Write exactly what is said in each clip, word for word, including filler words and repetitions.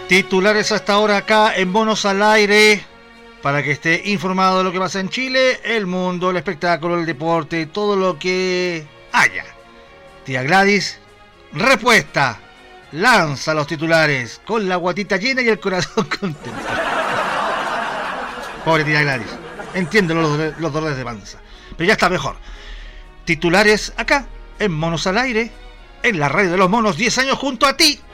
Titulares hasta ahora acá en Monos al Aire, para que esté informado de lo que pasa en Chile, el mundo, el espectáculo, el deporte, todo lo que haya. Tía Gladys, respuesta, lanza los titulares con la guatita llena y el corazón contento. Pobre tía Gladys, entiendo los, los dolores de panza, pero ya está mejor. Titulares acá en Monos al Aire, en la radio de los monos, diez años junto a ti.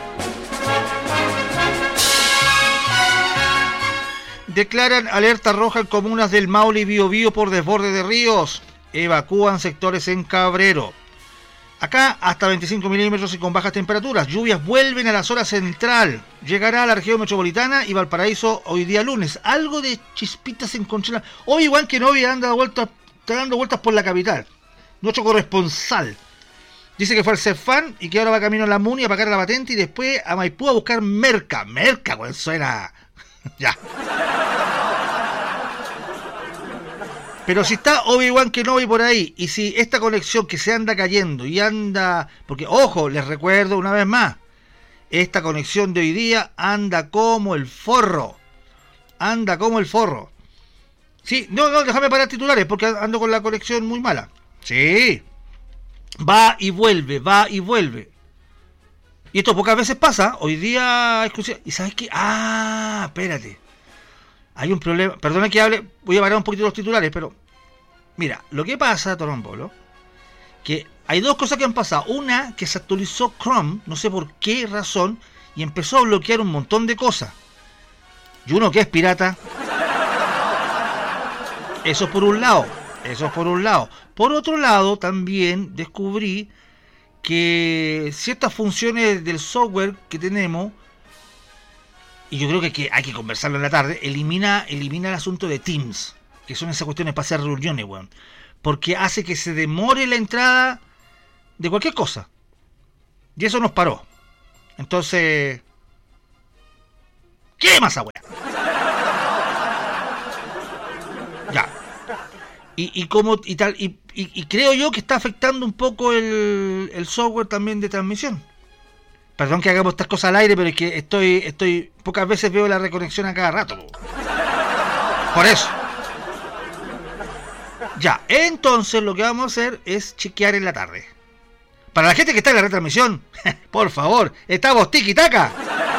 Declaran alerta roja en comunas del Maule y Biobío por desborde de ríos. Evacúan sectores en Cabrero. Acá hasta veinticinco milímetros y con bajas temperaturas. Lluvias vuelven a la zona central. Llegará a la región metropolitana y Valparaíso hoy día lunes. Algo de chispitas en Conchala. Hoy igual que novia anda vueltas, está dando vueltas por la capital. Nuestro corresponsal dice que fue al Cefán y que ahora va camino a la Muni a pagar la patente y después a Maipú a buscar merca. Merca, cuando suena... Ya. Pero si está Obi-Wan Kenobi por ahí, y si esta conexión que se anda cayendo y anda... Porque, ojo, les recuerdo una vez más, esta conexión de hoy día anda como el forro. Anda como el forro. Sí, no, no, déjame parar titulares, porque ando con la conexión muy mala. Sí. Va y vuelve, va y vuelve. Y esto pocas veces pasa. Hoy día... ¿Y sabes qué? Ah, espérate. Hay un problema. Perdona que hable. Voy a parar un poquito los titulares, pero... Mira, lo que pasa, Torombolo, que hay dos cosas que han pasado. Una, que se actualizó Chrome, no sé por qué razón, y empezó a bloquear un montón de cosas. Y uno que es pirata. Eso es por un lado. Eso es por un lado. Por otro lado, también descubrí que ciertas funciones del software que tenemos, y yo creo que hay que, hay que conversarlo en la tarde, elimina, elimina el asunto de Teams, que son esas cuestiones para hacer reuniones, weón, porque hace que se demore la entrada de cualquier cosa, y eso nos paró. Entonces, ¿qué más, weón? Ya. Y, y como y tal y, y, y creo yo que está afectando un poco el, el software también de transmisión. Perdón que hagamos estas cosas al aire, pero es que estoy estoy pocas veces veo la reconexión a cada rato. Por eso. Ya, entonces lo que vamos a hacer es chequear en la tarde. Para la gente que está en la retransmisión, por favor, estamos tiki taka.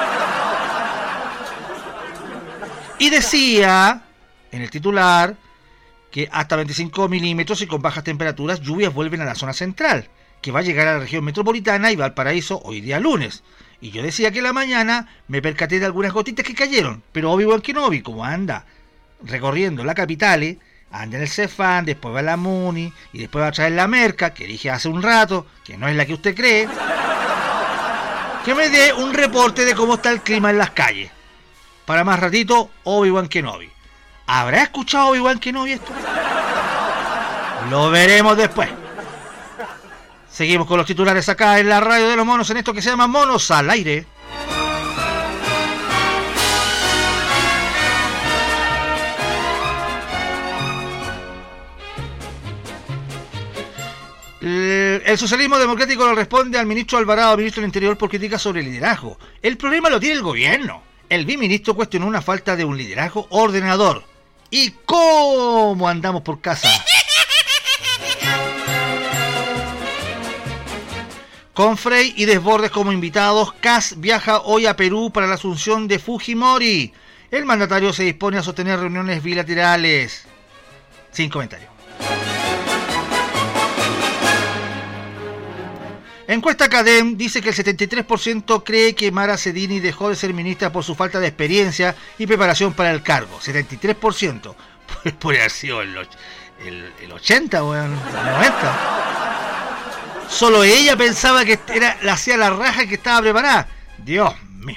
Y decía en el titular que hasta veinticinco milímetros y con bajas temperaturas, lluvias vuelven a la zona central, que va a llegar a la región metropolitana y Valparaíso hoy día lunes. Y yo decía que en la mañana me percaté de algunas gotitas que cayeron, pero Obi-Wan Kenobi, como anda recorriendo la capital, anda en el Cefán, después va a la Muni, y después va a traer la merca, que dije hace un rato, que no es la que usted cree, que me dé un reporte de cómo está el clima en las calles. Para más ratito, Obi-Wan Kenobi. ¿Habrá escuchado Obi-Wan Kenobi esto? Lo veremos después. Seguimos con los titulares acá en la radio de los monos, en esto que se llama Monos al Aire. El socialismo democrático le responde al ministro Alvarado, ministro del Interior, por críticas sobre el liderazgo. El problema lo tiene el gobierno. El biministro cuestionó una falta de un liderazgo ordenador. ¿Y cómo andamos por casa? Con Frey y Desbordes como invitados, Kast viaja hoy a Perú para la asunción de Fujimori. El mandatario se dispone a sostener reuniones bilaterales. Sin comentarios. Encuesta Cadem dice que el setenta y tres por ciento cree que Mara Sedini dejó de ser ministra por su falta de experiencia y preparación para el cargo. setenta y tres por ciento. Pues puede haber sido el, el, el ochenta o el noventa. Solo ella pensaba que era, la hacía la raja, que estaba preparada. Dios mío.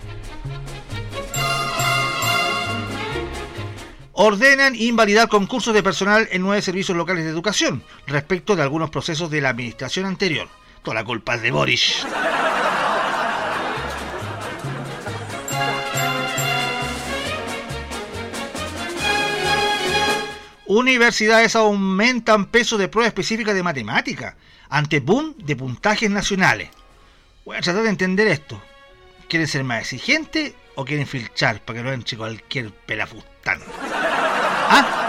Ordenan invalidar concursos de personal en nueve servicios locales de educación respecto de algunos procesos de la administración anterior. Toda la culpa es de Boris. Universidades aumentan peso de prueba específica de matemática ante boom de puntajes nacionales. Voy a tratar de entender esto. ¿Quieren ser más exigentes o quieren filtrar para que no entre cualquier pelafustán? ¿Ah?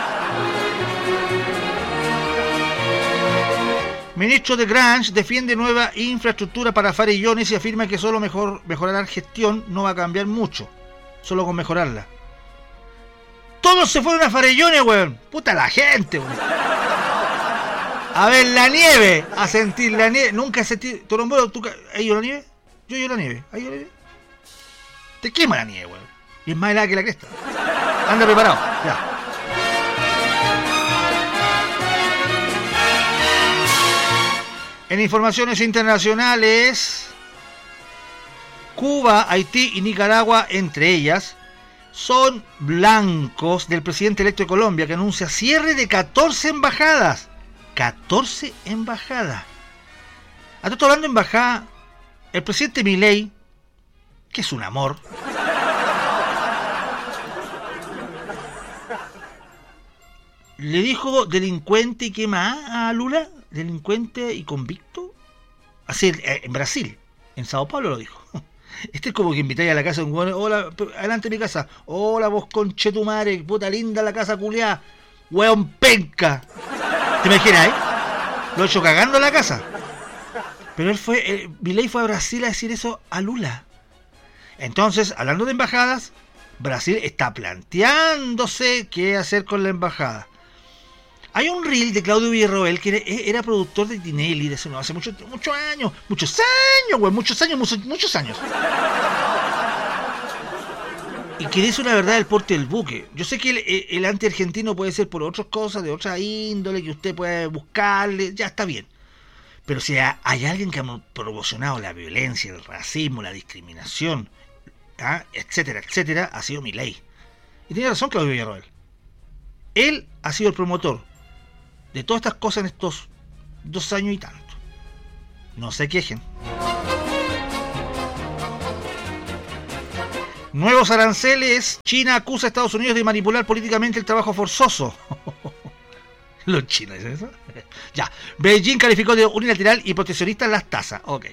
Ministro de Grange defiende nueva infraestructura para farellones y afirma que solo mejor, mejorar la gestión no va a cambiar mucho, solo con mejorarla. Todos se fueron a farellones, weón. Puta la gente, weón. A ver la nieve, a sentir la nieve. Nunca sentí... Torombolo, ¿tú has ido a la nieve? Yo he ido a la nieve. ¿Has ido a la nieve? Te quema la nieve, weón. Y es más helada que la cresta. Anda preparado, ya. En informaciones internacionales, Cuba, Haití y Nicaragua, entre ellas, son blancos del presidente electo de Colombia, que anuncia cierre de catorce embajadas. catorce embajadas. A todo hablando de embajada, el presidente Milei, que es un amor, le dijo delincuente y qué más a Lula. Delincuente y convicto. Así en Brasil, en Sao Paulo lo dijo. Este es como que invitáis a la casa de un hueón. Hola, adelante de mi casa. Hola vos conchetumare, puta linda la casa culiá. Hueón penca. ¿Te imaginas, eh? Lo he hecho cagando la casa. Pero él fue, eh, Milei fue a Brasil a decir eso a Lula. Entonces, hablando de embajadas, Brasil está planteándose qué hacer con la embajada. Hay un reel de Claudio Villarroel que era, era productor de Tinelli de hace, no, hace muchos muchos años, muchos años, güey, muchos años, muchos, muchos años. Y que dice una verdad del porte del buque. Yo sé que el, el anti-argentino puede ser por otras cosas, de otra índole, que usted puede buscarle, ya está bien. Pero si hay alguien que ha promocionado la violencia, el racismo, la discriminación, ¿ah? etcétera, etcétera, ha sido Milei. Y tiene razón Claudio Villarroel. Él ha sido el promotor de todas estas cosas en estos dos años y tanto. No se quejen. Nuevos aranceles. China acusa a Estados Unidos de manipular políticamente el trabajo forzoso. Los chinos dicen eso. Ya. Beijing calificó de unilateral y proteccionista las tasas. Ok.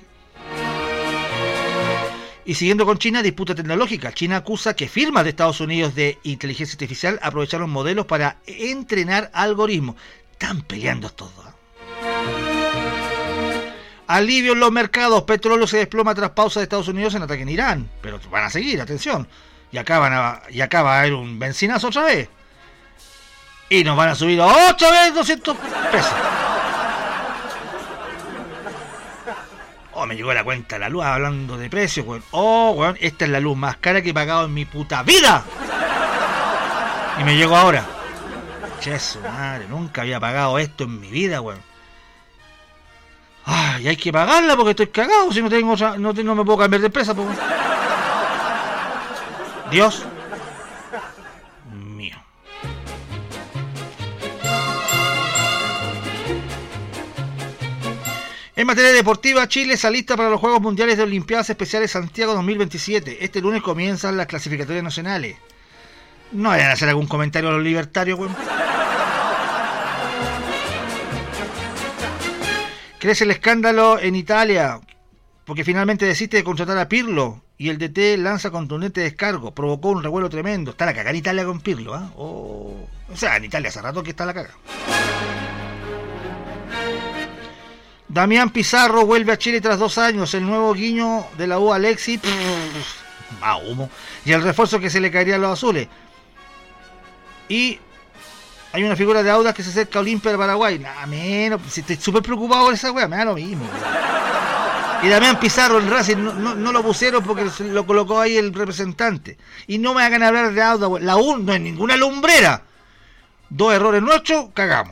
Y siguiendo con China, disputa tecnológica. China acusa que firmas de Estados Unidos de inteligencia artificial aprovecharon modelos para entrenar algoritmos. Están peleando estos dos. Alivio en los mercados. Petróleo se desploma tras pausa de Estados Unidos en ataque en Irán. Pero van a seguir, atención. Y acá, van a, y acá va a haber un benzinazo otra vez. Y nos van a subir otra vez doscientos pesos. Oh, me llegó la cuenta de la luz hablando de precios, weón. Oh, weón, esta es la luz más cara que he pagado en mi puta vida. Y me llegó ahora. Che, su madre, nunca había pagado esto en mi vida, weón. Ay, hay que pagarla porque estoy cagado. Si no tengo otra, no, no me puedo cambiar de empresa, pues. Dios mío. En materia deportiva, Chile se alista para los Juegos Mundiales de Olimpiadas Especiales Santiago dos mil veintisiete. Este lunes comienzan las clasificatorias nacionales. No vayan a hacer algún comentario a los libertarios, weón. Crece el escándalo en Italia porque finalmente desiste de contratar a Pirlo y el D T lanza contundente descargo. Provocó un revuelo tremendo. Está la caga en Italia con Pirlo, ¿eh? Oh. O sea, en Italia hace rato que está la caga. Damián Pizarro vuelve a Chile tras dos años. El nuevo guiño de la U Alexis. Más humo. Y el refuerzo que se le caería a los azules. Y hay una figura de Audax que se acerca a Olimpia de Paraguay. Nada menos. Si estoy súper preocupado por esa weá, me da lo mismo. Y Damián Pizarro en Racing no, no, no lo pusieron porque lo colocó ahí el representante. Y no me hagan hablar de Audax. La U no es ninguna lumbrera. Dos errores nuestros, cagamos.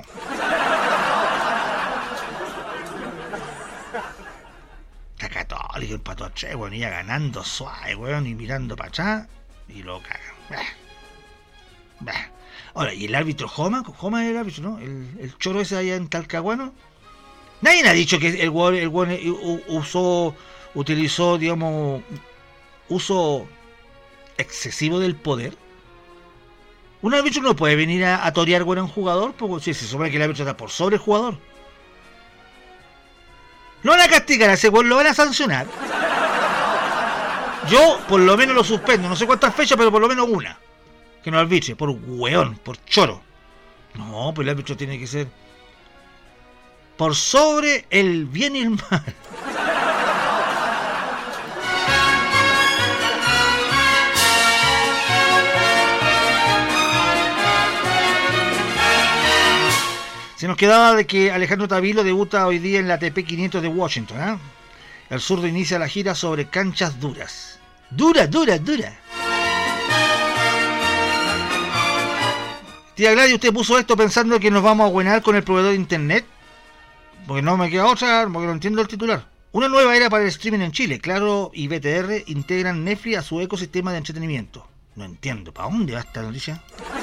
Está Católico empató a tres, weón, iba ganando suave, weón, y mirando para atrás, y lo cagan. Bah. Bah. Ahora, ¿y el árbitro Joma? Joma es el árbitro, ¿no? El, el choro ese allá en Talcahuano. Nadie ha dicho que el weón, el weón usó, utilizó, digamos, uso excesivo del poder. Un árbitro no puede venir a, a torear, weón, a un jugador, porque si se supone que el árbitro está por sobre el jugador. Lo van a castigar a ese weón, lo van a sancionar. Yo por lo menos lo suspendo, no sé cuántas fechas, pero por lo menos una. Que no arbitre, por hueón, por choro. No, pues el árbitro tiene que ser por sobre el bien y el mal. Se nos quedaba de que Alejandro Tavilo debuta hoy día en la A T P quinientos de Washington, ¿eh? El zurdo inicia la gira sobre canchas duras. Dura, dura, dura. Tía Gladys, ¿usted puso esto pensando que nos vamos a buenar con el proveedor de internet? Porque no me queda otra, porque no entiendo el titular. Una nueva era para el streaming en Chile. Claro y B T R integran Netflix a su ecosistema de entretenimiento. No entiendo, ¿para dónde va esta noticia?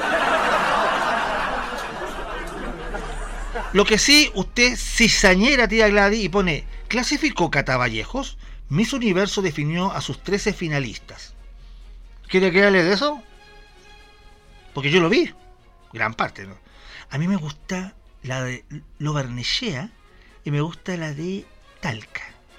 Lo que sí, usted cizañera, tía Gladys, y pone, ¿clasificó Cata Vallejos? Miss Universo definió a sus trece finalistas. ¿Quiere que hable de eso? Porque yo lo vi, gran parte, ¿no? A mí me gusta la de Lo Barnechea y me gusta la de Talca.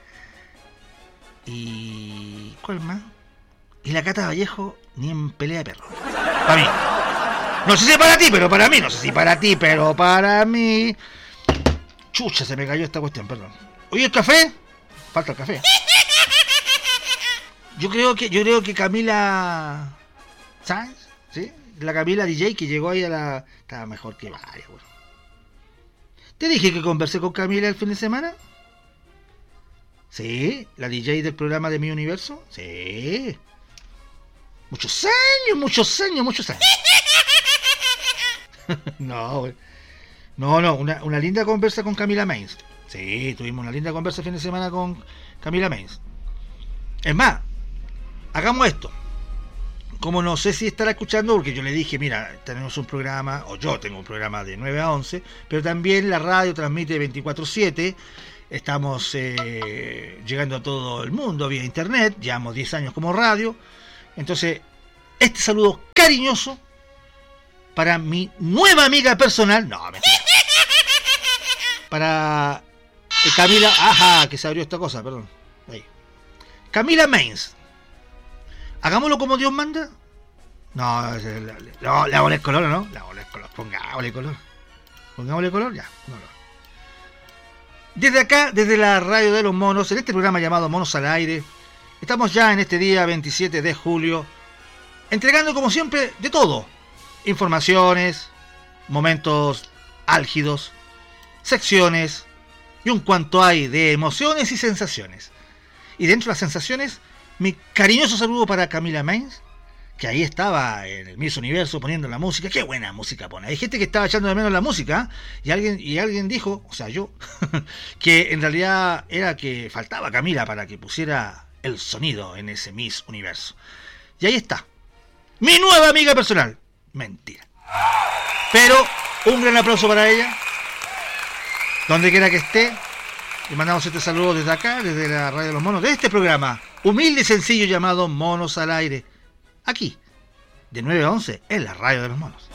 ¿Y cuál más? Y la Cata Vallejo ni en pelea de perro. Para mí. No sé si para ti, pero para mí. No sé si para ti, pero para mí. Chucha, se me cayó esta cuestión, perdón. Oye, ¿el café? Falta el café. Yo creo que, yo creo que Camila Sáenz, ¿sí? La Camila D J que llegó ahí a la... Estaba mejor que varios, bueno. ¿Te dije que conversé con Camila el fin de semana? Sí, la D J del programa de Mi Universo. Sí. Muchos años, muchos años, muchos años. No, no, no, una, una linda conversa con Camila Mains. Sí, tuvimos una linda conversa el fin de semana con Camila Mains. Es más, hagamos esto. Como no sé si estará escuchando, porque yo le dije, mira, tenemos un programa, o yo tengo un programa de nueve a once, pero también la radio transmite veinticuatro siete. Estamos eh, llegando a todo el mundo vía internet, llevamos diez años como radio. Entonces, este saludo cariñoso para mi nueva amiga personal, no, mentira, para eh, Camila, ajá, que se abrió esta cosa, perdón, ahí. Camila Mains, hagámoslo como Dios manda. No, no, le hago el color, ¿no? Le hago el color, pongámosle color, pongámosle color, ya, no, no. Desde acá, desde la radio de los monos, en este programa llamado Monos al Aire, estamos ya en este día veintisiete de julio, entregando como siempre de todo. Informaciones, momentos álgidos, secciones y un cuanto hay de emociones y sensaciones. Y dentro de las sensaciones, mi cariñoso saludo para Camila Mains, que ahí estaba en el Miss Universo poniendo la música. Qué buena música pone. Hay gente que estaba echando de menos la música, y alguien, y alguien dijo, o sea yo, que en realidad era que faltaba Camila para que pusiera el sonido en ese Miss Universo. Y ahí está, mi nueva amiga personal. Mentira. Pero un gran aplauso para ella, donde quiera que esté. Le mandamos este saludo desde acá, desde la radio de los monos, de este programa humilde y sencillo llamado Monos al Aire, aquí, de nueve a once, en la radio de los monos.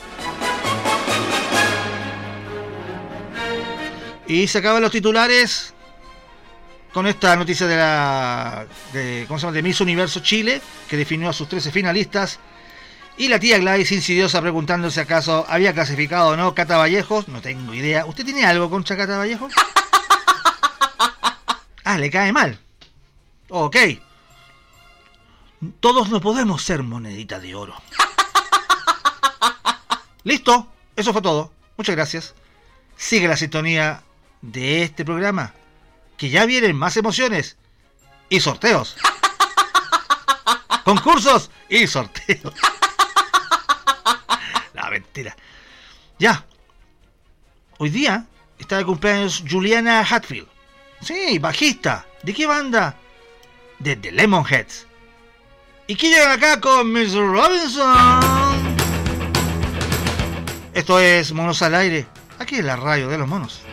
Y se acaban los titulares con esta noticia de la de, ¿cómo se llama? de Miss Universo Chile, que definió a sus trece finalistas. Y la tía Gladys insidiosa preguntándose acaso había clasificado o no Cata Vallejos. No tengo idea. ¿Usted tiene algo contra Cata Vallejos? Ah, le cae mal. Ok. Todos no podemos ser monedita de oro. Listo. Eso fue todo. Muchas gracias. Sigue la sintonía de este programa, que ya vienen más emociones y sorteos. Concursos y sorteos. La mentira. Ya. Hoy día está de cumpleaños Juliana Hatfield. Sí, bajista. ¿De qué banda? De The Lemonheads. ¿Y qué llegan acá con miss Robinson? Esto es Monos al Aire, aquí en la radio de los monos.